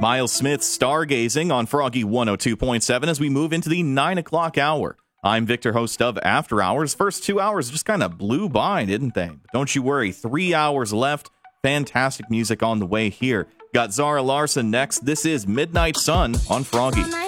Miles Smith, Stargazing on Froggy 102.7 as we move into the 9 o'clock hour. I'm Victor, host of After Hours. First 2 hours just kind of blew by, didn't they? But don't you worry, 3 hours left. Fantastic music on the way here. Got Zara Larson next. This is Midnight Sun on Froggy.